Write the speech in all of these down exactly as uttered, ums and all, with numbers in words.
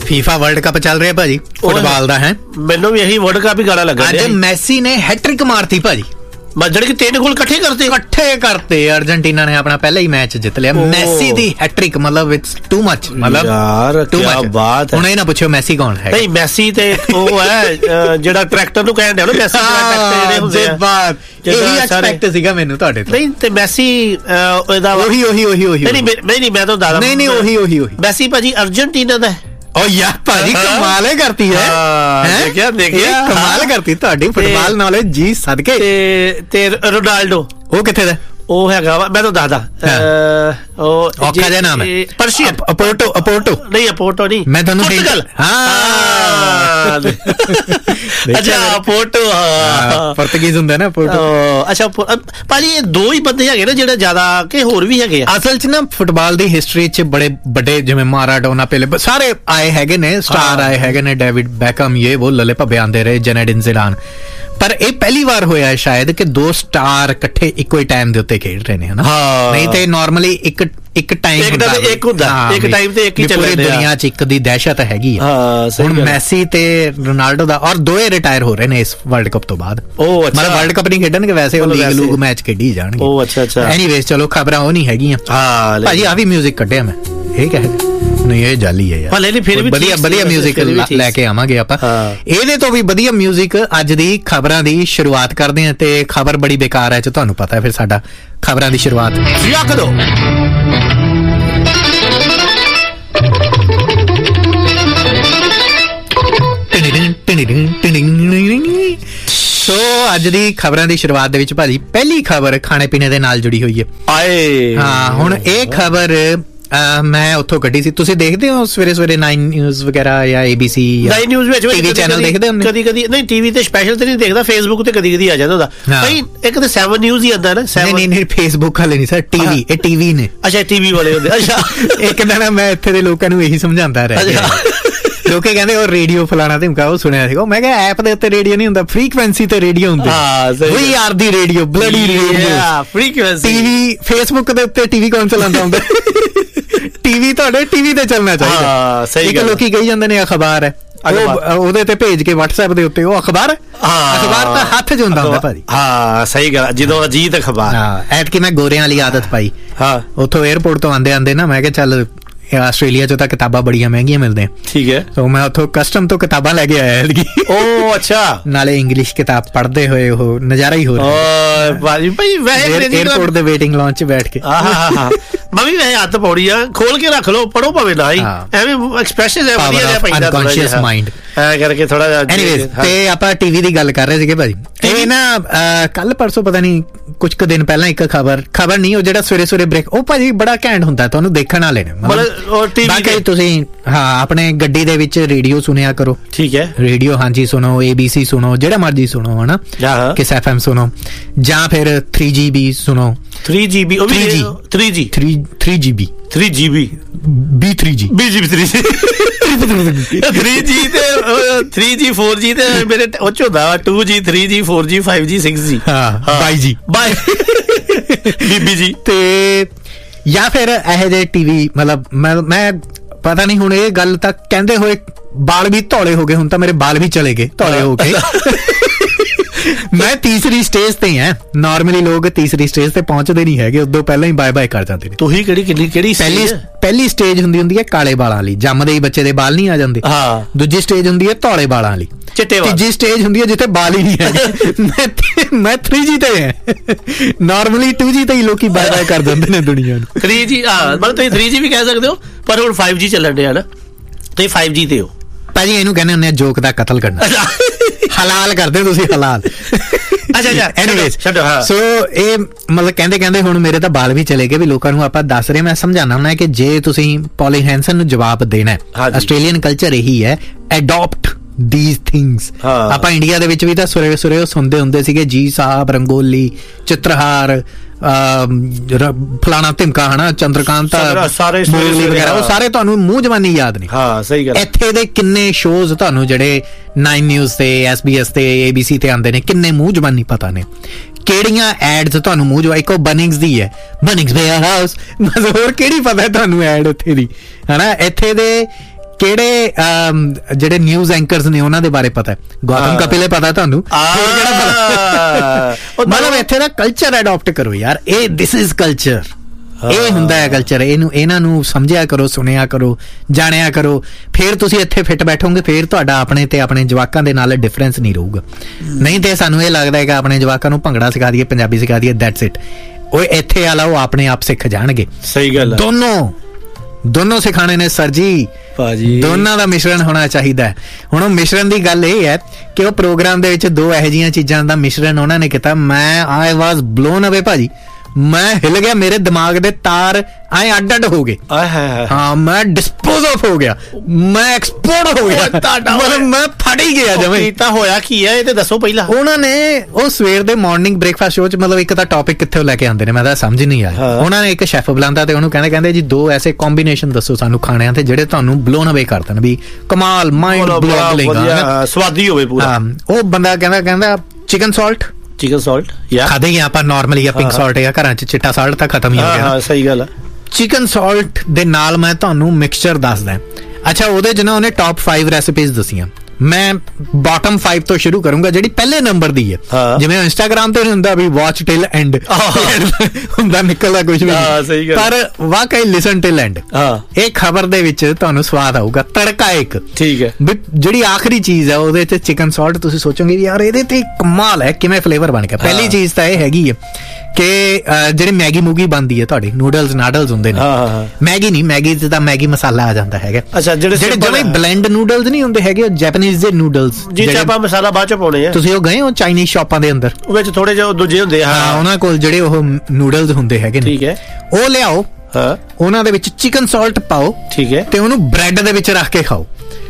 FIFA world cup ਚੱਲ ਰਿਹਾ ਭਾਜੀ ਫੁੱਟਬਾਲ ਦਾ ਹੈ। ਮੈਨੂੰ ਵੀ ਇਹੀ ਵਰਲਡ ਕੱਪ ਹੀ ਗਾਣਾ ਲੱਗਾ। ਅੱਜ ਮੈਸੀ ਨੇ ਹੈਟ੍ਰਿਕ ਮਾਰਤੀ ਭਾਜੀ, ਜਿਹੜੇ ਕਿ ਤਿੰਨ ਗੋਲ ਇਕੱਠੇ ਕਰਤੇ ਇਕੱਠੇ ਕਰਤੇ ਅਰਜਨਟੀਨਾ ਨੇ ਆਪਣਾ ਪਹਿਲਾ ਹੀ ਮੈਚ ਜਿੱਤ ਲਿਆ। ਮੈਸੀ ਦੀ ਹੈਟ੍ਰਿਕ ਮਤਲਬ ਇਟਸ ਟੂ ਮੱਚ, ਮਤਲਬ ਯਾਰ ਕੀ ਬਾਤ ਹੈ। ਹੁਣ ਇਹ ਨਾ ਪੁੱਛੋ ਮੈਸੀ ਕੌਣ ਹੈ। ਨਹੀਂ ਮੈਸੀ ਤੇ ਉਹ ਹੈ ਜਿਹੜਾ ਟਰੈਕਟਰ ਨੂੰ ਕਹਿਣ ਡਿਆ ਨਾ ਮੈਸੀ ਜਿਹੜੇ ਹੁੰਦੇ ਆ ਬਾਤ ਇਹੀ ਐਕਸਪੈਕਟ ਸੀਗਾ ਮੈਨੂੰ ਤੁਹਾਡੇ ਤੋਂ। ਨਹੀਂ ਤੇ ਮੈਸੀ ਇਹਦਾ ਉਹੀ ਉਹੀ ਉਹੀ ਉਹੀ ਨਹੀਂ ਨਹੀਂ ਮੈਂ ਤਾਂ ਦੱਸਦਾ ਨਹੀਂ ਨਹੀਂ ਉਹੀ ਉਹੀ ਉਹੀ ਮੈਸੀ ਭਾਜੀ ਅਰਜਨਟੀਨਾ ਦਾ। ਓ ਯਾਰ ਭਾਜੀ ਕਮਾਲ ਕਰਤੀ ਹੈ, ਦੇਖਿਆ ਦੇਖਿਆ ਕਮਾਲ ਕਰਤੀ ਤੁਹਾਡੀ ਫੁੱਟਬਾਲ ਨੌਲੇਜ ਜੀ ਸਦਕੇ। ਤੇ ਤੇ ਰੋਨਾਲਡੋ ਉਹ ਕਿੱਥੇ ਦਾ? ਉਹ ਹੈਗਾ ਵਾ ਮੈਂ ਤਾਂ ਦੱਸਦਾ ਉਹ ਔਖਾ ਜਿਹਾ ਨਾਮ ਹੈ ਪਰਸ਼ੀਅਨ ਅਪੋਰਟੋ ਅਪੋਰਟੋ ਨਹੀਂ ਅਪੋਰਟੋ ਨਹੀਂ ਮੈਂ ਤੁਹਾਨੂੰ ਪੁਰਤਗਾਲ। ਹਾਂ ਅੱਛਾ ਅਪੋਰਟੋ ਪੁਰਤਗੀਜ਼ ਹੁੰਦਾ ਨਾ ਅਪੋਰਟੋ। ਅੱਛਾ ਭਾਜੀ ਇਹ ਦੋ ਹੀ ਬੰਦੇ ਹੈਗੇ ਨਾ ਜਿਹੜੇ ਜ਼ਿਆਦਾ ਕਿ ਹੋਰ ਵੀ ਹੈਗੇ ਆ ਅਸਲ ਚ ਨਾ ਫੁੱਟਬਾਲ ਦੀ ਹਿਸਟਰੀ ਚ ਬੜੇ ਵੱਡੇ ਜਿਵੇਂ ਮਾਰਾਡੋਨਾ ਪਹਿਲੇ ਸਾਰੇ ਆਏ ਹੈਗੇ ਨੇ ਸਟਾਰ ਆਏ ਹੈਗੇ ਨੇ ਡੇਵਿਡ ਬੈਕਹਮ ਇਹ ਉਹ ਲੱਲੇ ਭੱਬੇ ਆਉਂਦੇ ਰਹੇ ਜ਼ੈਨੇਡਿਨ ਜ਼ਿਡਾਨ ਪਰ ਇਹ ਪਹਿਲੀ ਵਾਰ ਹੋਇਆ ਸ਼ਾਇਦ ਕਿ ਦੋ ਸਟਾਰ ਇਕੱਠੇ ਇੱਕੋ ਹੀ ਟਾਈਮ ਦੇ ਉੱਤੇ ਖੇਡ ਰਹੇ ਨੇ ਹਨਾ। ਨਹੀਂ ਤੇ ਨਾਰਮਲੀ ਇੱਕ ਇੱਕ ਟਾਈਮ ਹੁੰਦਾ ਇੱਕ ਹੁੰਦਾ ਇੱਕ ਟਾਈਮ ਤੇ ਇੱਕ ਹੀ ਚੱਲਦਾ ਪੂਰੀ ਦੁਨੀਆ 'ਚ ਇੱਕ ਦੀ ਦਹਿਸ਼ਤ ਹੈਗੀ ਆ। ਹੁਣ ਮੈਸੀ ਤੇ ਰੋਨਾਲਡੋ ਦਾ ਔਰ ਦੋਏ ਰਿਟਾਇਰ ਹੋ ਰਹੇ ਨੇ ਇਸ ਵਰਲਡ ਕੱਪ ਤੋਂ ਬਾਅਦ। ਉਹ ਅੱਛਾ ਮਤਲਬ ਵਰਲਡ ਕੱਪ ਨਹੀਂ ਖੇਡਣਗੇ ਵੈਸੇ ਉਹ ਲੀਗ ਲੂਗ ਮੈਚ ਖੇਡੀ ਜਾਣਗੇ। ਉਹ ਅੱਛਾ ਅੱਛਾ ਐਨੀਵੇਜ਼ ਚਲੋ ਖਬਰਾਂ ਉਹ ਨਹੀਂ ਹੈਗੀਆਂ। ਹਾਂ ਭਾਜੀ ਆ ਵੀ ਮਿਊਜ਼ਿਕ ਕੱਢਿਆ ਮੈਂ ਇਹ ਕਹਿ ਨਹੀਂ ਇਹ ਜਾਲੀ ਹੈ ਯਾਰ ਵਧੀਆ ਵਧੀਆ ਮਿਊਜ਼ਿਕ ਲੈ ਕੇ ਆਵਾਂਗੇ ਆਪਾਂ। ਇਹਦੇ ਤੋਂ ਵੀ ਵਧੀਆ ਮਿਊਜ਼ਿਕ ਅੱਜ ਦੀ ਖਬਰਾਂ ਦੀ ਸ਼ੁਰੂਆਤ ਕਰਦੇ ਹਾਂ ਤੇ ਖਬਰ ਬੜੀ ਬੇਕਾਰ ਹੈ ਤੁਹਾਨੂੰ ਪਤਾ ਹੈ ਫਿਰ ਸਾਡਾ ਖਬਰਾਂ ਦੀ ਸ਼ੁਰੂਆਤ ਰੱਖ ਦੋ। ਸੋ ਅੱਜ ਦੀ ਖਬਰਾਂ ਦੀ ਸ਼ੁਰੂਆਤ ਦੇ ਵਿੱਚ ਭਾਜੀ ਪਹਿਲੀ ਖਬਰ ਖਾਣੇ ਪੀਣੇ ਦੇ ਨਾਲ ਜੁੜੀ ਹੋਈ ਹੈ। ਆਏ ਹਾਂ ਹੁਣ ਇਹ ਖਬਰ ਮੈਂ ਉੱਥੋਂ ਕੱਢੀ ਸੀ। ਤੁਸੀਂ ਦੇਖਦੇ ਹੋ ਸਵੇਰੇ ਸਵੇਰੇ ਨਾਈਨ ਨਿਊਜ਼ ਵਗੈਰਾ ਜਾਂ ਏਬੀਸੀ ਨਾਈਨ ਨਿਊਜ਼ ਵਿੱਚ ਟੀਵੀ ਚੈਨਲ ਦੇਖਦੇ ਹੋ? ਕਦੀ ਕਦੀ ਨਹੀਂ ਟੀਵੀ ਤੇ ਸਪੈਸ਼ਲ ਤੇ ਨਹੀਂ ਦੇਖਦਾ ਫੇਸਬੁੱਕ ਤੇ ਕਦੀ ਕਦੀ ਆ ਜਾਂਦਾ ਉਹਦਾ ਭਾਈ। ਇੱਕ ਤੇ ਸੈਵਨ ਨਿਊਜ਼ ਹੀ ਆਉਂਦਾ ਨਾ। ਨਹੀਂ ਨਹੀਂ ਫੇਸਬੁੱਕ ਵਾਲੇ ਨਹੀਂ ਸਰ ਟੀਵੀ ਇਹ ਟੀਵੀ ਨੇ। ਅੱਛਾ ਟੀਵੀ ਵਾਲੇ ਹੁੰਦੇ। ਅੱਛਾ ਇੱਕ ਦਿਨ ਮੈਂ ਇੱਥੇ ਦੇ ਲੋਕਾਂ ਨੂੰ ਇਹੀ ਸਮਝਾਉਂਦਾ ਰਿਹਾ ਲੋਕੇ ਕਹਿੰਦੇ ਉਹ ਰੇਡੀਓ ਫਲਾਣਾ ਧਮਕਾ ਉਹ ਸੁਣਿਆ ਸੀਗਾ ਮੈਂ ਕਿਹਾ ਐਪ ਦੇ ਉੱਤੇ ਰੇਡੀਓ ਨਹੀਂ ਹੁੰਦਾ ਫ੍ਰੀਕੁਐਂਸੀ ਤੇ ਰੇਡੀਓ ਹੁੰਦੇ ਵੀ ਆਰ ਦੀ radio bloody radio frequency. TV Facebook ਦੇ ਉੱਤੇ ਟੀਵੀ ਕੌਣ ਚਲਾਉਂਦਾ ਹੁੰਦਾ ਟੀਵੀ ਤੁਹਾਡੇ ਟੀਵੀ ਤੇ ਚੱਲਣਾ ਚਾਹੀਦਾ। ਇੱਕ ਲੋਕੀ ਕਹੀ ਜਾਂਦੇ ਨੇ ਅਖਬਾਰ ਹੈ ਉਹਦੇ ਤੇ ਭੇਜ ਕੇ WhatsApp ਦੇ ਉੱਤੇ ਉਹ ਅਖਬਾਰ ਅਖਬਾਰ ਤਾਂ ਹੱਥ 'ਚ ਹੁੰਦਾ ਹੁੰਦਾ ਭਾਜੀ। ਹਾਂ ਸਹੀ ਗੱਲ ਜਦੋਂ ਅਜੀਤ ਅਖਬਾਰ ਐਤਕੀ ਮੈਂ ਗੋਰਿਆਂ ਵਾਲੀ ਆਦਤ ਪਾਈ। ਹਾਂ ਉੱਥੋਂ 에ਅਰਪੋਰਟ ਤੋਂ ਆਂਦੇ ਆਂਦੇ ਨਾ ਮੈਂ ਕਿਹਾ ਚੱਲ ਆਸਟ੍ਰੇਲੀਆ ਚ ਤਾਂ ਕਿਤਾਬਾਂ ਬੜੀਆਂ ਮਹਿੰਗੀਆਂ ਮਿਲਦੀਆਂ ਠੀਕ ਹੈ ਤਾਂ ਮੈਂ ਉੱਥੋਂ ਕਸਟਮ ਤੋਂ ਕਿਤਾਬਾਂ ਲੈ ਕੇ ਆਇਆ ਉਹ ਅੱਛਾ ਨਾਲੇ ਇੰਗਲਿਸ਼ ਕਿਤਾਬ ਪੜ੍ਹਦੇ ਹੋਏ ਉਹ ਨਜ਼ਾਰਾ ਹੀ ਹੋ ਰਿਹਾ ਭਾਈ 에ਅਰਪੋਰਟ ਦੇ ਵੇਟਿੰਗ ਲੌਂਜ 'ਚ ਬੈਠ ਕੇ। ਮੈਂ ਵੀ ਵੈਸੇ ਹੱਥ ਪੌੜੀ ਆ ਖੋਲ ਕੇ ਰੱਖ ਲਓ ਪੜੋ ਭਾਵੇਂ ਨਾ ਹੀ ਐਵੇਂ ਐਕਸਪ੍ਰੈਸ਼ਨ ਹੈ ਵਧੀਆ ਜਿਹਾ ਪੈਂਦਾ ਅਨਕੌਂਸ਼ੀਅਸ ਮਾਈਂਡ ਐ ਕਰਕੇ ਥੋੜਾ ਜਿਹਾ। ਐਨੀਵੇਜ਼ ਤੇ ਆਪਾਂ ਟੀਵੀ ਦੀ ਗੱਲ ਕਰ ਰਹੇ ਸੀਗੇ ਭਾਜੀ। ਇਹ ਨਾ ਕੱਲ ਪਰਸੋਂ ਪਤਾ ਨਹੀਂ ਕੁਝ ਕੁ ਦਿਨ ਪਹਿਲਾਂ ਇੱਕ ਖਬਰ ਖਬਰ ਨਹੀਂ ਉਹ ਜਿਹੜਾ ਸਵੇਰੇ ਸਵੇਰੇ ਬ੍ਰੇਕ ਉਹ ਭਾਜੀ ਬੜਾ ਘੈਂਟ ਹੁੰਦਾ ਤੁਹਾਨੂੰ ਦੇਖਣ ਵਾਲੇ ਨੇ ਬਾਕੀ ਤੁਸੀਂ ਹਾਂ ਆਪਣੇ ਗੱਡੀ ਦੇ ਵਿੱਚ ਰੇਡੀਓ ਸੁਣਿਆ ਕਰੋ ਠੀਕ ਹੈ ਰੇਡੀਓ ਹਾਂਜੀ ਸੁਣੋ ਏਬੀਸੀ ਸੁਣੋ ਜਿਹੜਾ ਮਰਜੀ ਸੁਣੋ ਹਨਾ ਕਿਸ ਐਫਐਮ ਸੁਣੋ ਜਾਂ ਫਿਰ ਥ੍ਰੀ ਜੀ ਬੀ ਸੁਣੋ three G B three G three G three G B three G B B three G B G three G three G ਤੇ ਥ੍ਰੀ ਜੀ ਫੋਰ ਜੀ ਤੇ ਮੇਰੇ ਉਹ ਚ ਹੁੰਦਾ ਟੂ ਜੀ three G four G five G six G ਹਾਂ ਬਾਈ ਜੀ ਬਾਈ ਬੀਬੀ ਜੀ ਤੇ ਜਾਂ ਫਿਰ ਇਹੋ ਜਿਹੇ ਟੀਵੀ ਮਤਲਬ ਮੈਂ ਮੈਂ ਪਤਾ ਨਹੀਂ ਹੁਣ ਇਹ ਗੱਲ ਤਾਂ ਕਹਿੰਦੇ ਹੋਏ ਬਾਲ ਵੀ ਧੌਲੇ ਹੋ ਗਏ ਹੁਣ ਤਾਂ ਮੇਰੇ ਬਾਲ ਵੀ ਚਲੇ ਗਏ ਧੌਲੇ ਹੋ ਕੇ ਮੈਂ ਤੀਸਰੀ ਸਟੇਜ ਤੇ ਹਾਂ ਨਾਰਮਲੀ ਲੋਕ ਤੀਸਰੀ ਸਟੇਜ ਤੇ ਪਹੁੰਚਦੇ ਨਹੀਂ ਹੈਗੇ ਉਦੋਂ ਪਹਿਲਾਂ ਹੀ ਬਾਏ ਬਾਏ ਕਰ ਜਾਂਦੇ ਨੇ। ਤੁਸੀਂ ਕਿਹੜੀ ਕਿੰਨੀ ਕਿਹੜੀ ਪਹਿਲੀ ਪਹਿਲੀ ਸਟੇਜ ਹੁੰਦੀ ਹੁੰਦੀ ਹੈ ਕਾਲੇ ਬਾਲਾਂ ਵਾਲੀ ਜੰਮਦੇ ਹੀ ਬੱਚੇ ਦੇ ਬਾਲ ਨਹੀਂ ਆ ਜਾਂਦੇ। ਹਾਂ ਦੂਜੀ ਸਟੇਜ ਹੁੰਦੀ ਹੈ ਧੌਲੇ ਬਾਲਾਂ ਵਾਲੀ ਚਿੱਟੇ ਵਾਲ। ਤੀਜੀ ਸਟੇਜ ਹੁੰਦੀ ਹੈ ਜਿੱਥੇ ਬਾਲ ਹੀ ਨਹੀਂ ਹੈਗੇ ਮੈਂ ਮੈਂ ਥ੍ਰੀ ਜੀ ਤੇ ਹਾਂ ਨਾਰਮਲੀ ਟੂ ਜੀ ਤੇ ਹੀ ਲੋਕੀ ਬਾਏ ਬਾਏ ਕਰ ਦਿੰਦੇ ਨੇ ਦੁਨੀਆ ਨੂੰ। ਥ੍ਰੀ ਜੀ ਹਾਂ ਮਤਲਬ ਤੁਸੀਂ ਥ੍ਰੀ ਜੀ ਵੀ ਕਹਿ ਸਕਦੇ ਹੋ ਪਰ ਹੁਣ ਫਾਈਵ ਜੀ ਚੱਲਣ ਡਿਆ ਨਾ ਤੁਸੀਂ ਫਾਈਵ ਜੀ ਤੇ ਹੋ ਭਾਜੀ ਇਹਨੂੰ ਕਹਿੰਦੇ ਹੁੰਦੇ ਆ ਜੋਕ ਦਾ ਕਤਲ ਕਰਨਾ ਹਲਾਲ ਕਰਦੇ ਤੁਸੀਂ ਹਲਾਲ। ਅੱਛਾ ਅੱਛਾ ਐਨੀਵੇਜ਼ ਸੋ ਇਹ ਮਤਲਬ ਕਹਿੰਦੇ ਕਹਿੰਦੇ ਹੁਣ ਮੇਰੇ ਤਾਂ ਬਾਲ ਵੀ ਚਲੇ ਗਏ ਵੀ ਲੋਕਾਂ ਨੂੰ ਆਪਾਂ ਦੱਸ ਰਹੇ ਮੈਂ ਸਮਝਾਉਣਾ ਹੁੰਦਾ ਕਿ ਜੇ ਤੁਸੀਂ ਪੌਲੀ ਹੈਂਸਨ ਨੂੰ ਜਵਾਬ ਦੇਣਾ ਆਸਟ੍ਰੇਲੀਅਨ ਕਲਚਰ ਇਹੀ ਹੈ ਅਡਾਪਟ these things। ਆਪਾਂ ਇੰਡੀਆ ਦੇ ਵਿੱਚ ਵੀ ਤਾਂ ਸੁਰੇ ਸੁਰੇ ਉਹ ਸੁਣਦੇ ਹੁੰਦੇ ਸੀਗੇ ਜੀ ਸਾਹਿਬ ਰੰਗੋਲੀ ਚਿੱਤਰਹਾਰ ਫਲਾਣਾ ਧਿਮਕਾ ਹਨਾ ਚੰਦਰਕਾਂਤ ਵਗੈਰਾ ਉਹ ਸਾਰੇ ਤੁਹਾਨੂੰ ਮੂੰਹ ਜਵਾਨੀ ਯਾਦ ਨੇ। ਹਾਂ ਸਹੀ ਗੱਲ। ਇੱਥੇ ਦੇ ਕਿੰਨੇ ਸ਼ੋਜ਼ ਤੁਹਾਨੂੰ ਜਿਹੜੇ ਨਾਈਨ ਨਿਊਜ਼ ਤੇ ਐਸ ਬੀ ਐਸ ਤੇ ਏਬੀਸੀ ਤੇ ਆਉਂਦੇ ਨੇ ਕਿੰਨੇ ਮੂੰਹ ਜਵਾਨੀ ਪਤਾ ਨੇ ਕਿਹੜੀਆਂ ਐਡਸ ਤੁਹਾਨੂੰ ਮੂੰਹ ਜਵਾ ਇੱਕ ਉਹ ਬਨਿੰਗਸ ਦੀ ਹੈ ਬਨਿੰਗਸ ਵੇਅਰ ਹਾਊਸ ਹੋਰ ਕਿਹੜੀ ਪਤਾ ਤੁਹਾਨੂੰ ਐਡ ਉੱਥੇ ਦੀ ਹਨਾ। ਇੱਥੇ ਦੇ ਕਿਹੜੇ ਜਿਹੜੇ ਨਿਊਜ਼ ਐਂਕਰਸ ਨੇ ਉਹਨਾਂ ਦੇ ਬਾਰੇ ਪਤਾ ਹੈ? ਗੌਤਮ ਕਪਿਲ ਪਤਾ ਤੁਹਾਨੂੰ? ਮਤਲਬ ਇੱਥੇ ਦਾ ਕਲਚਰ ਅਡਾਪਟ ਕਰੋ ਯਾਰ, ਇਹ ਦਿਸ ਇਜ਼ ਕਲਚਰ, ਇਹ ਹੁੰਦਾ ਹੈ ਕਲਚਰ। ਇਹਨੂੰ ਇਹਨਾਂ ਨੂੰ ਸਮਝਿਆ ਕਰੋ, ਸੁਣਿਆ ਕਰੋ, ਜਾਣਿਆ ਕਰੋ, ਫਿਰ ਤੁਸੀਂ ਇੱਥੇ ਫਿੱਟ ਬੈਠੋਗੇ, ਫਿਰ ਤੁਹਾਡਾ ਆਪਣੇ ਤੇ ਆਪਣੇ ਜਵਾਕਾਂ ਦੇ ਨਾਲ ਡਿਫਰੈਂਸ ਨਹੀਂ ਰਹੂਗਾ। ਨਹੀਂ ਤੇ ਸਾਨੂੰ ਇਹ ਲੱਗਦਾ ਹੈ ਕਿ ਆਪਣੇ ਜਵਾਕਾਂ ਨੂੰ ਭੰਗੜਾ ਸਿਖਾ ਦਈਏ, ਪੰਜਾਬੀ ਸਿਖਾ ਦਈਏ, ਦੈਟਸ ਇਟ। ਉਹ ਇੱਥੇ ਵਾਲਾ ਉਹ ਆਪਣੇ ਆਪ ਸਿੱਖ ਜਾਣਗੇ। ਸਹੀ ਗੱਲ ਹੈ। ਦੋਨੋਂ ਦੋਨੋਂ ਸਿਖਾਣੇ ਨੇ ਸਰ ਜੀ ਭਾਜੀ, ਦੋਨਾਂ ਦਾ ਮਿਸ਼ਰਣ ਹੋਣਾ ਚਾਹੀਦਾ ਹੈ। ਹੁਣ ਉਹ ਮਿਸ਼ਰਣ ਦੀ ਗੱਲ ਇਹ ਹੈ ਕਿ ਉਹ ਪ੍ਰੋਗਰਾਮ ਦੇ ਵਿੱਚ ਦੋ ਇਹੋ ਜਿਹੀਆਂ ਚੀਜ਼ਾਂ ਦਾ ਮਿਸ਼ਰਣ ਉਹਨਾਂ ਨੇ ਕੀਤਾ। ਮੈਂ ਆਈ ਵਾਜ਼ ਬਲੋਨ ਅਵੇ ਭਾਜੀ, ਮੈਂ ਹਿਲ ਗਿਆ, ਮੇਰੇ ਦਿਮਾਗ ਦੇ ਤਾਰ ਆਏ ਅੱਡ ਅੱਡ ਹੋ ਗਏ। ਹਾਂ, ਮੈਂ ਡਿਸਪੋਜ਼ ਆਫ ਹੋ ਗਿਆ, ਮੈਂ ਐਕਸਪੋਰਟ ਹੋ ਗਿਆ, ਮਤਲਬ ਮੈਂ ਫੜ ਹੀ ਗਿਆ ਜਵੇਂ। ਤਾਂ ਹੋਇਆ ਕੀ ਹੈ ਇਹ ਤੇ ਦੱਸੋ ਪਹਿਲਾਂ। ਉਹਨਾਂ ਨੇ ਉਹ ਸਵੇਰ ਦੇ ਮਾਰਨਿੰਗ ਬ੍ਰੇਕਫਾਸਟ ਸ਼ੋਅ ਚ ਮਤਲਬ ਇੱਕ ਤਾਂ ਟੌਪਿਕ ਕਿੱਥੇ ਲੈ ਕੇ ਆਉਂਦੇ ਨੇ, ਮੈਂ ਤਾਂ ਸਮਝ ਨਹੀਂ ਆਇਆ। ਉਹਨਾਂ ਨੇ ਇੱਕ ਸ਼ੈਫ ਬੁਲਾਉਂਦਾ ਤੇ ਉਹਨੂੰ ਕਹਿੰਦੇ ਕਹਿੰਦੇ ਜੀ ਦੋ ਐਸੇ ਕੰਬੀਨੇਸ਼ਨ ਦੱਸੋ ਸਾਨੂੰ ਖਾਣਿਆਂ ਤੇ ਜਿਹੜੇ ਤੁਹਾਨੂੰ ਬਲੋਨ ਅਵੇ ਕਰ ਦੇਣ, ਵੀ ਕਮਾਲ, ਮਾਈਂਡ ਬਲੋਇੰਗ, ਸਵਾਦੀ ਹੋਵੇ ਪੂਰਾ। ਉਹ ਬੰਦਾ ਕਹਿੰਦਾ ਕਹਿੰਦਾ ਚਿਕਨ ਸਾਲਟ, ਚਿਕਨ ਸਾਲਟ ਖਾਦੇ ਹੀ ਆਪਾਂ ਨਾਰਮਲੀ ਆ, ਪਿੰਕ ਸਾਲਟ ਆ ਘਰਾਂ ਚ, ਚਿੱਟਾ ਸਾਲਟ ਤਾਂ ਖਤਮ ਹੀ ਹੋ ਗਿਆ। ਸਹੀ ਗੱਲ ਆ। ਚਿਕਨ ਸਾਲਟ ਦੇ ਨਾਲ ਮੈਂ ਤੁਹਾਨੂੰ ਮਿਕਸਚਰ ਦੱਸਦਾ। ਅੱਛਾ, ਉਹਦੇ ਚ ਨਾ ਉਹਨੇ ਟੌਪ ਪੰਜ ਰੈਸਿਪੀਜ਼ ਦੱਸੀਆਂ। ਮੈਂ ਬਾਟਮ ਪੰਜ ਤੋਂ ਸ਼ੁਰੂ ਕਰੂੰਗਾ, ਜਿਹੜੀ ਪਹਿਲੇ ਨੰਬਰ ਦੀ ਹੈ। ਜਿਵੇਂ ਇੰਸਟਾਗ੍ਰਾਮ ਤੇ ਹੁੰਦਾ ਵੀ ਵਾਚ ਟਿਲ ਐਂਡ ਹੁੰਦਾ, ਨਿਕਲਦਾ ਕੁਝ ਵੀ, ਪਰ ਵਾਕਈ ਲਿਸਨ ਟਿਲ ਐਂਡ। ਇਹ ਖਬਰ ਦੇ ਵਿੱਚ ਤੁਹਾਨੂੰ ਸਵਾਦ ਆਊਗਾ। ਤੜਕਾ ਇੱਕ, ਠੀਕ ਹੈ, ਜਿਹੜੀ ਆਖਰੀ ਚੀਜ਼ ਹੈ ਉਹਦੇ ਚ ਚਿਕਨ ਸਾਲਟ। ਤੁਸੀਂ ਸੋਚੋਗੇ ਯਾਰ ਇਹਦੇ ਤੇ ਕਮਾਲ ਹੈ, ਕਿਵੇਂ ਫਲੇਵਰ ਬਣ ਗਿਆ। ਪਹਿਲੀ ਚੀਜ਼ ਤਾਂ ਇਹ ਹੈਗੀ ਹੈ ਕਿ ਜਿਹੜੀ ਮੈਗੀ ਮੂਗੀ ਬਣਦੀ ਹੈ ਤੁਹਾਡੀ, ਨੂਡਲਸ ਨਾਡਲਸ ਹੁੰਦੇ ਨੇ, ਮੈਗੀ ਨਹੀਂ, ਮੈਗੀ ਚ ਤਾਂ ਮੈਗੀ ਮਸਾਲਾ ਆ ਜਾਂਦਾ ਹੈਗਾ। ਅੱਛਾ, ਜਿਹੜੇ ਜਿਹੜੇ ਬਲੈਂਡ ਨੂਡਲਸ ਨਹੀਂ ਹੁੰਦੇ ਹੈਗੇ, ਜੈਪਨੀਜ਼ ਦੇ ਨੂਡਲਸ, ਜਿਹੜੇ ਆਪਾਂ ਮਸਾਲਾ ਬਾਅਦ ਚ ਪਾਉਣੇ ਆ। ਤੁਸੀਂ ਉਹ ਗਏ ਹੋ ਚਾਈਨੀਜ਼ ਸ਼ਾਪਾਂ ਦੇ ਅੰਦਰ, ਉਹ ਵਿੱਚ ਥੋੜੇ ਜਿਹੇ ਦੂਜੇ ਹੁੰਦੇ ਆ, ਉਹਨਾਂ ਕੋਲ ਜਿਹੜੇ ਉਹ ਨੂਡਲਸ ਹੁੰਦੇ ਹੈਗੇ ਨੇ, ਠੀਕ ਹੈ, ਉਹ ਲਿਆਓ, ਉਹਨਾਂ ਦੇ ਵਿੱਚ ਚਿਕਨ ਸਾਲਟ ਪਾਓ, ਠੀਕ ਹੈ, ਤੇ ਉਹਨੂੰ ਬ੍ਰੈਡ ਦੇ ਵਿੱਚ ਰੱਖ ਕੇ ਖਾਓ।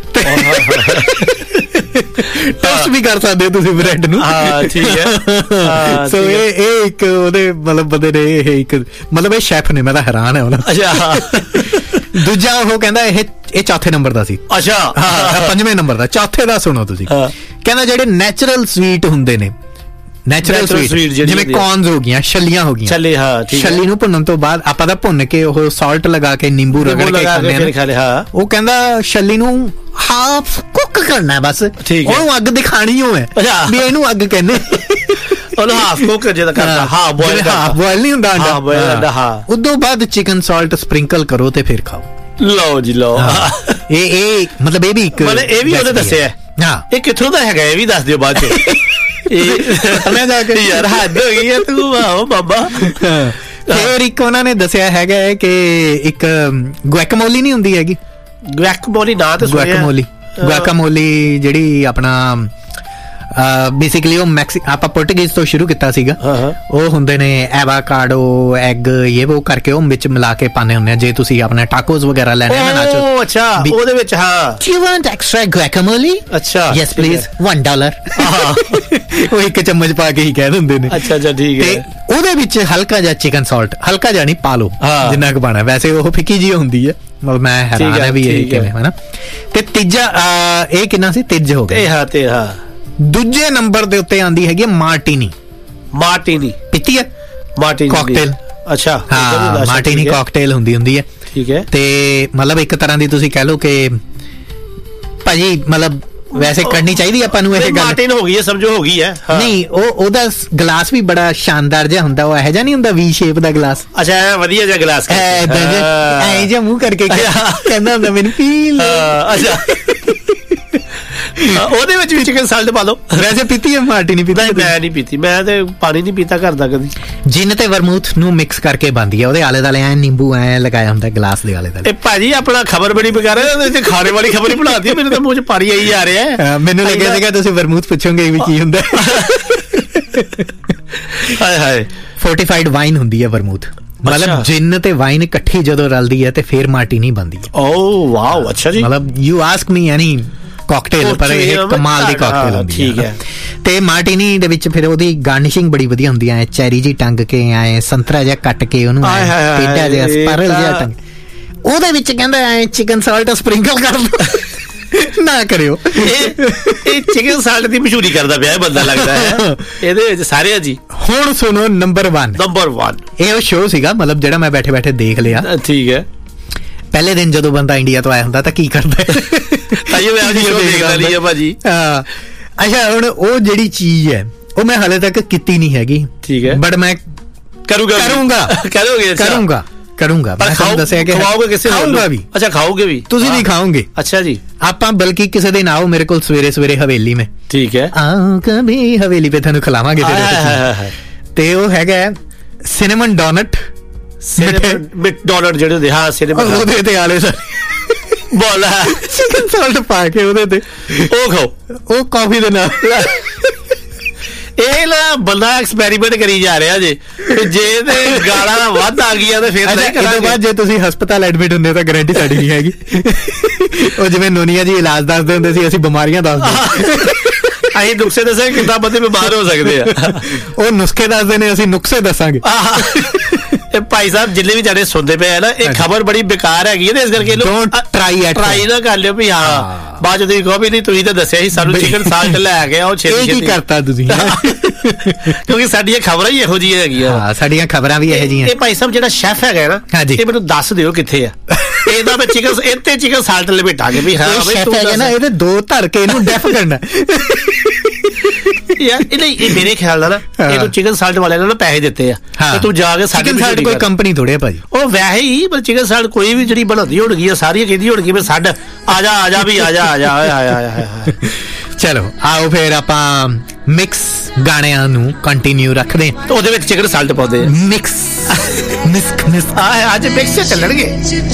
ਟੋਸਟ ਵੀ ਕਰ ਸਕਦੇ ਹੋ ਤੁਸੀਂ ਬ੍ਰੈਡ ਨੂੰ। ਹਾਂ, ਠੀਕ ਹੈ। ਸੋ ਇਹ ਇਹ ਇੱਕ ਉਹਦੇ ਮਤਲਬ ਬੰਦੇ ਨੇ ਇਹ ਇੱਕ ਮਤਲਬ ਇਹ ਸ਼ੈਫ ਨੇ, ਮੈਂ ਤਾਂ ਹੈਰਾਨ ਹੈ ਉਹਨਾਂ। ਅੱਛਾ, ਦੂਜਾ ਉਹ ਕਹਿੰਦਾ ਇਹ ਇਹ ਚੌਥੇ ਨੰਬਰ ਦਾ ਸੀ। ਅੱਛਾ, ਹਾਂ, ਪੰਜਵੇਂ ਨੰਬਰ ਦਾ। ਚੌਥੇ ਦਾ ਸੁਣੋ ਤੁਸੀਂ, ਕਹਿੰਦਾ ਜਿਹੜੇ ਨੈਚੁਰਲ ਸਵੀਟ ਹੁੰਦੇ ਨੇ, ਨੈਚੁਰਲ ਸਵੀਟ ਜਿਵੇਂ ਕੌਰਨਸ ਹੋ ਗਈਆਂ, ਛੱਲੀਆਂ ਹੋ ਗਈਆਂ, ਛੱਲੇ, ਹਾਂ, ਛੱਲੀ ਨੂੰ ਭੁੰਨਣ ਤੋਂ ਬਾਅਦ ਆਪਾਂ ਤਾਂ ਭੁੰਨ ਕੇ ਉਹ ਸਾਲਟ ਲਗਾ ਕੇ ਨਿੰਬੂ ਰਗੜ ਕੇ ਖਾਂਦੇ ਆ। ਉਹ ਕਹਿੰਦਾ ਛੱਲੀ ਨੂੰ ਹਾਫ ਕੁੱਕ ਕਰਨਾ ਬਸ, ਉਹਨੂੰ ਅੱਗ ਦਿਖਾਣੀ ਹੋ ਹੈ ਵੀ ਇਹਨੂੰ ਅੱਗ ਕਹਿੰਦੇ। ਉਹਨੂੰ ਹਾਫ ਕੁੱਕ ਜਿਹਦਾ ਕਰਦਾ, ਹਾਂ ਬੋਇਲ, ਹਾਫ ਬੋਇਲ ਨਹੀਂ ਹੁੰਦਾ ਅੰਡਾ, ਬੋਇਲ ਅੰਡਾ। ਹਾਂ, ਉਦੋਂ ਬਾਅਦ ਚਿਕਨ ਸਾਲਟ ਸਪ੍ਰਿੰਕਲ ਕਰੋ ਤੇ ਫਿਰ ਖਾਓ। ਲਓ ਜੀ ਲਓ। ਇਹ ਇਹ ਮਤਲਬ ਇਹ ਵੀ ਇੱਕ ਮਤਲਬ ਇਹ ਵੀ ਉਹਨੇ ਦੱਸਿਆ। ਹਾਂ, ਇਹ ਕਿੱਥੋਂ ਦਾ ਹੈਗਾ ਇਹ ਵੀ ਦੱਸ ਦਿਓ ਬਾਅਦ ਚ। ਮੈਂ ਜਾ ਕੇ ਯਾਰ ਹੱਦ ਹੋ ਗਈ ਹੈ ਤੂੰ, ਆਓ ਬਾਬਾ। ਫਿਰ ਇੱਕ ਉਹਨਾਂ ਨੇ ਦੱਸਿਆ ਹੈਗਾ ਕਿ ਇੱਕ ਗੁਐਕਾਮੋਲੀ ਨਹੀਂ ਹੁੰਦੀ ਹੈਗੀ, ਗੁਐਕਾਮੋਲੀ ਨਾ ਤੇ ਗੁਐਕਾਮੋਲੀ, ਗੁਐਕਾਮੋਲੀ ਜਿਹੜੀ ਆਪਣਾ ਬੇਸਿਕਲੀ ਉਹ ਮੈਕਸੀ ਆਪਾਂ ਪੁਰਤਗੀਜ਼ ਤੋਂ ਸ਼ੁਰੂ ਕੀਤਾ ਸੀਗਾ। ਉਹ ਹੁੰਦੇ ਨੇ ਐਵਾਕਾਡੋ, ਐਗ, ਇਹ ਉਹ ਕਰਕੇ ਉਹ ਵਿੱਚ ਮਿਲਾ ਕੇ ਪਾਣੇ ਹੁੰਦੇ ਆ। ਜੇ ਤੁਸੀਂ ਆਪਣੇ ਟਾਕੋਸ ਵਗੈਰਾ ਲੈਣੇ ਆ ਨਾ ਨਾਚੋ, ਅੱਛਾ, ਉਹਦੇ ਵਿੱਚ ਹਾਂ, ਡੂ ਯੂ ਵਾਂਟ ਐਕਸਟਰਾ ਗੁਐਕਾਮੋਲੀ? ਅੱਛਾ, ਯੈਸ ਪਲੀਜ਼, one dollar। ਉਹ ਇੱਕ ਚਮਚ ਪਾ ਕੇ ਹੀ ਕਹਿ ਦਿੰਦੇ ਨੇ। ਅੱਛਾ ਅੱਛਾ, ਠੀਕ ਹੈ। ਉਹਦੇ ਵਿੱਚ ਹਲਕਾ ਜਿਹਾ ਚਿਕਨ ਸਾਲਟ, ਹਲਕਾ ਜਿਹਾ ਨਹੀਂ, ਪਾ ਲਓ ਜਿੰਨਾ ਕੁ ਪਾਣਾ। ਵੈਸੇ ਉਹ ਫਿੱਕੀ ਜਿਹੀ ਹੁੰਦੀ ਹੈ, ਮਤਲਬ ਮੈਂ ਹੈਰਾਨ ਹੈ ਵੀ ਇਹ ਕਿਵੇਂ ਹੈ ਨਾ। ਤੇ ਤੀਜਾ ਇਹ ਕਿੰਨਾ ਸੀ? ਤਿੱਜ ਹੋ ਗਿਆ। ਹਾਂ, ਤੇ ਹਾਂ ਦੂਜੇ ਨੰਬਰ ਦੇ ਉੱਤੇ ਆਂਦੀ ਹੈਗੀ ਮਾਰਟੀਨੀ। ਮਾਰਟੀਨੀ ਪੀਤੀ ਹੈ? Martini cocktail. ਅੱਛਾ, ਹਾਂ, ਮਾਰਟੀਨੀ ਕਾਕਟੇਲ ਹੁੰਦੀ ਹੁੰਦੀ ਹੈ, ਠੀਕ ਹੈ। ਤੇ ਮਤਲਬ ਇੱਕ ਤਰ੍ਹਾਂ ਦੀ ਤੁਸੀਂ ਕਹਿ ਲਓ ਕਿ ਭਾਜੀ ਮਤਲਬ ਵੈਸੇ ਕਰਨੀ ਚਾਹੀਦੀ ਆਪਾਂ ਨੂੰ ਇਹ ਗੱਲ। ਮਾਰਟੀਨ ਹੋ ਗਈ ਹੈ, ਸਮਝੋ ਹੋ ਗਈ ਹੈ। ਨਹੀਂ, ਉਹ ਉਹਦਾ ਗਲਾਸ ਵੀ ਬੜਾ ਸ਼ਾਨਦਾਰ ਜਿਹਾ ਹੁੰਦਾ, ਉਹ ਇਹੋ ਜਿਹਾ ਨਹੀਂ ਹੁੰਦਾ ਵੀ ਸ਼ੇਪ ਦਾ ਗਲਾਸ। ਅੱਛਾ, ਵਧੀਆ ਜਿਹਾ ਗਲਾਸ ਐ ਜਿਹਾ ਮੂੰਹ ਕਰਕੇ ਕਹਿੰਦਾ ਹੁੰਦਾ ਮੈਨੂੰ ਫੀਲ। ਅੱਛਾ, ਉਹਦੇ ਵਿੱਚ ਵੀ ਚਿਕਨ ਸਾਲਟ ਪਾ ਲਓ। ਵੈਸੇ ਪੀਤੀ ਹੈ ਮਾਰਟੀਨੀ? ਪੀਤੀ ਮੈਂ ਨਹੀਂ ਪੀਤੀ, ਮੈਂ ਤੇ ਪਾਣੀ ਨਹੀਂ ਪੀਤਾ ਘਰ ਦਾ ਕਦੀ। ਜਿੰਨ ਤੇ ਵਰਮੂਥ ਨੂੰ ਮਿਕਸ ਕਰਕੇ ਬਣਦੀ ਹੈ, ਉਹਦੇ ਆਲੇ ਦੁਆਲੇ ਐ ਨਿੰਬੂ ਐ ਲਗਾਇਆ ਹੁੰਦਾ ਗਲਾਸ ਦੇ ਆਲੇ ਦੁਆਲੇ। ਇਹ ਭਾਜੀ ਆਪਣਾ ਖਬਰ ਬੜੀ ਬੇਕਾਰ ਹੈ, ਉਹਦੇ ਵਿੱਚ ਖਾਣੇ ਵਾਲੀ ਖਬਰ ਹੀ ਬਣਾਤੀ। ਮੈਨੂੰ ਤਾਂ ਮੂੰਹ ਚ ਪਾਣੀ ਆਈ ਜਾ ਰਿਹਾ। ਮੈਨੂੰ ਲੱਗਿਆ ਸੀਗਾ ਤੁਸੀਂ ਵਰਮੂਥ ਪੁੱਛੋਗੇ ਵੀ ਕੀ ਹੁੰਦਾ। ਹਾਏ ਹਾਏ, ਫੋਰਟੀਫਾਈਡ ਵਾਈਨ ਹੁੰਦੀ ਹੈ ਵਰਮੂਥ, ਮਤਲਬ ਜਿੰਨ ਤੇ ਵਾਈਨ ਇਕੱਠੀ ਜਦੋਂ ਰਲਦੀ ਹੈ ਤੇ ਫਿਰ ਮਾਰਟੀਨੀ ਬਣਦੀ ਹੈ। ਓ ਵਾਓ, ਅੱਛਾ ਜੀ। ਮਤਲਬ you ask me any cocktail, ਪਰ ਇਹ ਕਮਾਲ ਦੀ ਕਾਕਟੇਲ ਹੁੰਦੀ ਹੈ, ਠੀਕ ਹੈ। ਤੇ ਮਾਰਟੀਨੀ ਦੇ ਵਿੱਚ ਫਿਰ ਉਹਦੀ ਗਾਰਨਿਸ਼ਿੰਗ ਬੜੀ ਵਧੀਆ ਹੁੰਦੀ ਹੈ, ਚੈਰੀ ਜੀ ਟੰਗ ਕੇ ਆਏ, ਸੰਤਰਾ ਜਿਹਾ ਕੱਟ ਕੇ ਉਹਨੂੰ ਪੇਡਾ ਜਿਹਾ ਸਪਾਇਰਲ ਜਿਹਾ ਟੰਗ, ਉਹਦੇ ਵਿੱਚ ਕਹਿੰਦਾ ਐ ਚਿਕਨ ਸਾਲਟ ਸਪ੍ਰਿੰਕਲ ਕਰ ਦੋ। ਨਾ ਕਰਿਓ, ਇਹ ਚਿਕਨ ਸਾਲਟ ਦੀ ਮਸ਼ਹੂਰੀ ਕਰਦਾ ਪਿਆ ਬੰਦਾ ਲੱਗਦਾ ਹੈ ਇਹਦੇ ਵਿੱਚ ਸਾਰੇ ਜੀ। ਹੁਣ ਸੁਣੋ ਨੰਬਰ ਇੱਕ। ਨੰਬਰ ਇੱਕ ਇਹ ਉਹ ਸ਼ੋਅ ਸੀਗਾ ਮਤਲਬ ਜਿਹੜਾ ਮੈਂ ਬੈਠੇ ਬੈਠੇ ਦੇਖ ਲਿਆ, ਠੀਕ ਹੈ। ਪਹਿਲੇ ਦਿਨ ਜਦੋਂ ਬੰਦਾ ਇੰਡੀਆ ਤੋਂ ਆਇਆ ਹੁੰਦਾ ਤਾਂ ਕੀ ਕਰਦਾ ਤਾਈਓ ਮੈਂ ਜੀ ਉਹ ਦੇਖਦਾ ਲਈ ਆ ਭਾਜੀ। ਹਾਂ ਅੱਛਾ ਹੁਣ ਉਹ ਜਿਹੜੀ ਚੀਜ਼ ਹੈ ਉਹ ਮੈਂ ਹਾਲੇ ਤੱਕ ਕੀਤੀ ਨਹੀਂ ਹੈਗੀ, ਠੀਕ ਹੈ, ਬਟ ਮੈਂ ਕਰੂੰਗਾ ਕਰੂੰਗਾ ਕਰੋਗੇ ਕਰੂੰਗਾ ਕਰੂੰਗਾ ਮੈਂ ਤੁਹਾਨੂੰ ਦੱਸਿਆ ਕਿ ਖਾਓਗੇ ਕਿਸੇ ਖਾਊਂਗਾ ਵੀ। ਅੱਛਾ ਖਾਓਗੇ ਵੀ ਤੁਸੀਂ ਵੀ ਖਾਓਗੇ। ਅੱਛਾ ਜੀ। ਆਪਾਂ ਬਲਕਿ ਕਿਸੇ ਦਿਨ ਆਓ ਮੇਰੇ ਕੋਲ ਸਵੇਰੇ ਸਵੇਰੇ ਹਵੇਲੀ में, ਠੀਕ ਹੈ, ਆਓ ਕभी ਹਵੇਲੀ पे ਤੁਹਾਨੂੰ ਖਿਲਾਵਾਂਗੇ ਫਿਰ। ਤੇ ਉਹ ਹੈਗਾ ਸਿਨੇਮਨ ਡੋਨਟ, ਸਿਨੇਮਨ ਡੋਨਟ ਜਿਹੜੇ ਹੁੰਦੇ, ਹਾਂ ਸਿਨੇਮਨ ਉਹਦੇ ਤੇ ਆਲੇ ਸਾਰੇ ਬੋਲਾ ਚਿਕਨ ਸਾਲਟ ਪਾ ਕੇ ਉਹਦੇ ਤੇ ਉਹ ਖਾਓ, ਉਹ ਕਾਫੀ ਦੇ ਨਾਲ। ਇਹ ਨਾ ਬੰਦਾ ਐਕਸਪੈਰੀਮੈਂਟ ਕਰੀ ਜਾ ਰਿਹਾ ਜੇ, ਜੇ ਤੇ ਗਾਲਾਂ ਵੱਧ ਆ ਗਈਆਂ ਤੇ ਫਿਰ ਨਹੀਂ ਕਰਾਂਗੇ। ਇਹਦੇ ਬਾਅਦ ਜੇ ਤੁਸੀਂ ਹਸਪਤਾਲ ਐਡਮਿਟ ਹੁੰਦੇ ਤਾਂ ਗਾਰੰਟੀ ਸਾਡੀ ਨਹੀਂ ਹੈਗੀ। ਉਹ ਜਿਵੇਂ ਨੋਨੀਆ ਜੀ ਇਲਾਜ ਦੱਸਦੇ ਹੁੰਦੇ ਸੀ, ਅਸੀਂ ਬਿਮਾਰੀਆਂ ਦੱਸਦੇ, ਅਸੀਂ ਨੁਕਸੇ ਦੱਸਾਂਗੇ ਕਿੱਦਾਂ ਬੰਦੇ ਬਿਮਾਰ ਹੋ ਸਕਦੇ ਆ। ਉਹ ਨੁਸਖੇ ਦੱਸਦੇ ਨੇ, ਅਸੀਂ ਨੁਕਸੇ ਦੱਸਾਂਗੇ। ਇਹ ਭਾਈ ਸਾਹਿਬ ਜਿੰਨੇ ਵੀ ਜਾਣੇ ਸੁਣਦੇ ਪਏ ਆ ਨਾ, ਇਹ ਖਬਰ ਬੜੀ ਬੇਕਾਰ ਹੈਗੀ ਹੈ, ਇਸ ਕਰਕੇ ਡੋਂਟ ਟਰਾਈ ਐਟ ਟਰਾਈ ਨਾ ਕਰ ਲਿਓ ਵੀ ਹਾਂ ਬਾਅਦ ਚ ਤੁਸੀਂ ਕਹੋ ਵੀ ਨਹੀਂ ਤੁਸੀਂ ਤਾਂ ਦੱਸਿਆ ਸੀ ਸਾਨੂੰ ਚਿਕਨ ਸਾਲਟ ਲੈ ਕੇ ਆਓ ਛੇਤੀ ਛੇਤੀ। ਕੀ ਕਰਤਾ ਤੁਸੀਂ? ਕਿਉਂਕਿ ਸਾਡੀਆਂ ਖਬਰਾਂ ਹੀ ਇਹੋ ਜਿਹੀਆਂ ਹੈਗੀਆਂ। ਹਾਂ ਸਾਡੀਆਂ ਖਬਰਾਂ ਵੀ ਇਹੋ ਜਿਹੀਆਂ। ਇਹ ਭਾਈ ਸਾਹਿਬ ਜਿਹੜਾ ਸ਼ੈਫ ਹੈਗਾ ਨਾ, ਇਹ ਮੈਨੂੰ ਦੱਸ ਦਿਓ ਕਿੱਥੇ ਆ ਇਹਦਾ, ਮੈਂ ਚਿਕਨ ਇੱਥੇ ਚਿਕਨ ਸਾਲਟ ਲਪੇਟਾਂਗੇ ਵੀ ਹਾਂ ਬਈ ਤੂੰ ਹੈਗਾ ਨਾ, ਇਹਦੇ ਦੋ ਧਰ ਕੇ ਇਹਨੂੰ ਡੈਫ ਕਰਨਾ ਯਾਰ। ਇਹ ਨਹੀਂ, ਇਹ ਮੇਰੇ ਖਿਆਲ ਨਾਲ ਇਹ ਤੂੰ ਚਿਕਨ ਸਾਲਟ ਵਾਲਿਆਂ ਨੂੰ ਪੈਸੇ ਦਿੱਤੇ ਆ ਤੇ ਤੂੰ ਜਾ ਕੇ ਸਾਡੇ ਸਾਲਟ ਕੋਈ ਕੰਪਨੀ ਥੋੜੀ ਆ ਭਾਜੀ, ਉਹ ਵੈਸੇ ਹੀ ਪਰ ਚਿਕਨ ਸਾਲਟ ਕੋਈ ਵੀ ਜਿਹੜੀ ਬਣਾਉਂਦੀ ਹੋਣਗੀ ਸਾਰੀਆਂ ਕਹਿੰਦੀ ਹੋਣਗੀ ਮੈਂ ਛੱਡ ਆ ਜਾ ਆ ਜਾ ਵੀ ਆ ਜਾ ਆ ਜਾ ਆਇਆ। ਚਲੋ ਆਓ ਫਿਰ ਆਪਾਂ ਮਿਕਸ ਗਾਣਿਆਂ ਨੂੰ ਕੰਟੀਨਿਊ ਰੱਖਦੇ, ਉਹਦੇ ਵਿੱਚ ਚਿਕਨ ਸਾਲਟ ਪਾਉਂਦੇ ਆ, ਮਿਕਸ ਮਿਕਸ ਅੱਜ ਮਿਕਸ ਚੱਲਣਗੇ।